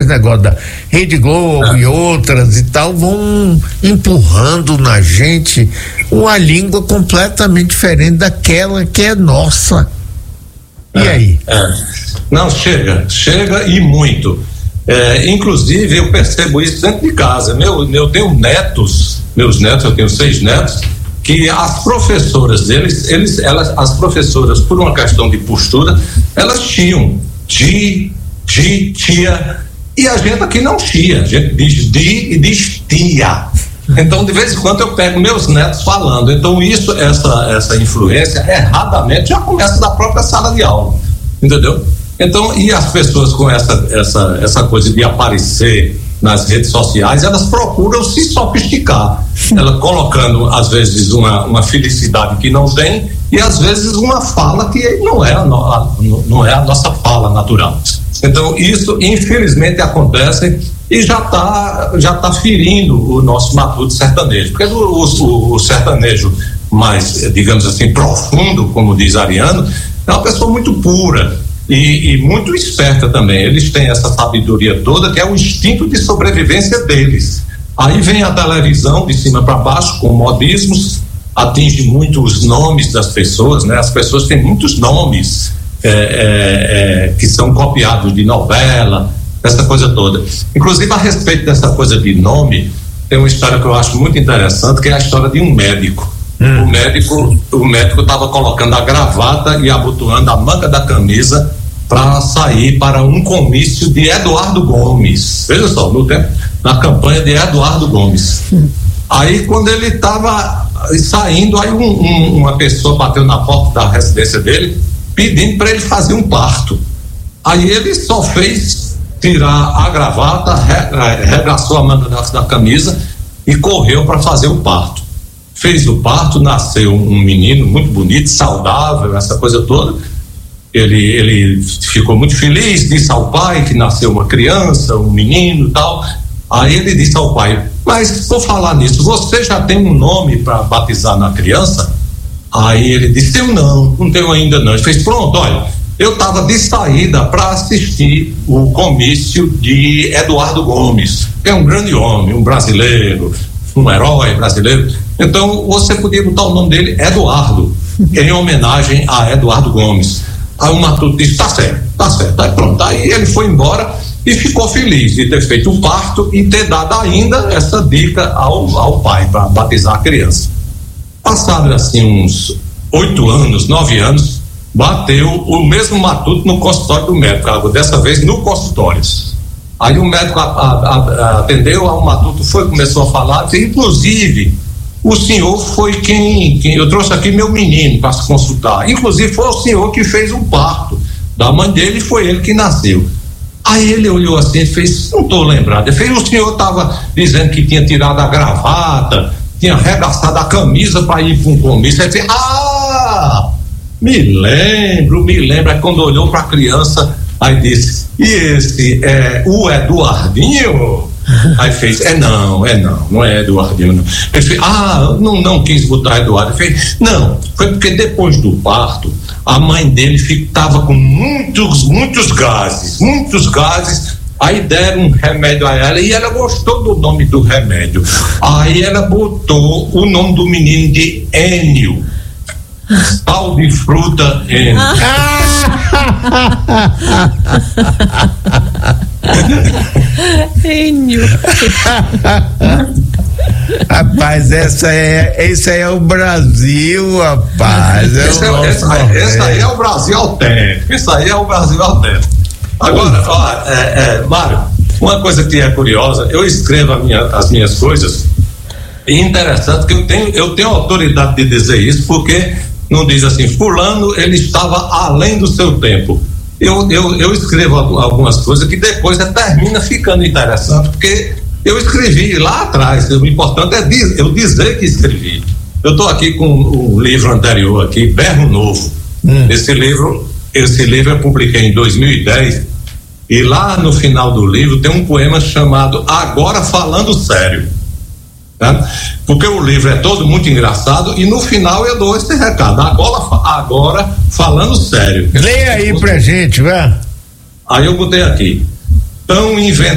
negócios da Rede Globo e outras e tal vão empurrando na gente uma língua completamente diferente daquela que é nossa. E aí? Não, chega e muito. Inclusive eu percebo isso dentro de casa. Eu tenho netos, eu tenho 6 netos, que as professoras deles, as professoras, por uma questão de postura, elas tinham tia, e a gente aqui não tia, a gente diz di e diz tia. Então, de vez em quando eu pego meus netos falando. Então, essa influência, erradamente, já começa da própria sala de aula, entendeu? Então, e as pessoas com essa coisa de aparecer nas redes sociais, elas procuram se sofisticar, ela colocando às vezes uma felicidade que não tem e às vezes uma fala que não é a nossa fala natural. Então isso infelizmente acontece e já tá ferindo o nosso matuto sertanejo, porque o sertanejo mais, digamos assim, profundo, como diz Ariano, é uma pessoa muito pura e muito esperta também. Eles têm essa sabedoria toda, que é o instinto de sobrevivência deles. Aí vem a televisão de cima para baixo com modismos, atinge muito os nomes das pessoas, né? As pessoas têm muitos nomes que são copiados de novela, essa coisa toda. Inclusive, a respeito dessa coisa de nome, tem uma história que eu acho muito interessante, que é a história de um médico. O médico estava colocando a gravata e abotoando a manga da camisa para sair para um comício de Eduardo Gomes. Veja só, na campanha de Eduardo Gomes. Aí, quando ele estava saindo, aí uma pessoa bateu na porta da residência dele pedindo para ele fazer um parto. Aí ele só fez tirar a gravata, regaçou a manga da camisa e correu para fazer o parto. Fez o parto, nasceu um menino muito bonito, saudável, essa coisa toda. Ele ficou muito feliz, disse ao pai que nasceu uma criança, um menino e tal. Aí ele disse ao pai: mas por falar nisso, você já tem um nome para batizar na criança? Aí ele disse: eu não tenho ainda não. Ele fez: pronto, olha, eu estava de saída para assistir o comício de Eduardo Gomes, que é um grande homem, um brasileiro, um herói brasileiro. Então você podia botar o nome dele Eduardo, em homenagem a Eduardo Gomes. Aí o matuto disse: tá certo. Aí pronto, aí ele foi embora e ficou feliz de ter feito o parto e ter dado ainda essa dica ao pai para batizar a criança. Passaram assim uns 8 anos, 9 anos, bateu o mesmo matuto no consultório do médico, dessa vez no consultório. Aí o médico atendeu ao matuto, começou a falar, inclusive o senhor foi quem eu trouxe aqui meu menino para se consultar, inclusive foi o senhor que fez o parto da mãe dele, foi ele que nasceu. Aí ele olhou assim e fez: não estou lembrado. Ele fez: o senhor estava dizendo que tinha tirado a gravata, tinha arregaçado a camisa para ir para um comício. Ele fez: me lembro. Aí quando olhou para a criança, aí disse: e esse é o Eduardinho? Aí fez: não é Eduardinho não. Ele fez: não quis botar Eduardo. Ele fez: não, foi porque depois do parto a mãe dele estava com muitos gases, aí deram um remédio a ela e ela gostou do nome do remédio, aí ela botou o nome do menino de Enio, pau de fruta Enio. Enio. Rapaz, esse aí é o Brasil, rapaz. Esse aí é o Brasil autêntico. Isso aí é o Brasil autêntico. Agora, Mário, uma coisa que é curiosa, eu escrevo as minhas coisas, e interessante que eu tenho autoridade de dizer isso, porque não diz assim: fulano, ele estava além do seu tempo. Eu escrevo algumas coisas que depois termina ficando interessante, porque eu escrevi lá atrás. O importante é eu dizer que escrevi. Eu estou aqui com o livro anterior aqui, Berro Novo. Esse livro eu publiquei em 2010, e lá no final do livro tem um poema chamado Agora Falando Sério, né? Porque o livro é todo muito engraçado e no final eu dou esse recado: agora falando sério. Leia aí pra gente, vai. Aí eu botei aqui: tão inventado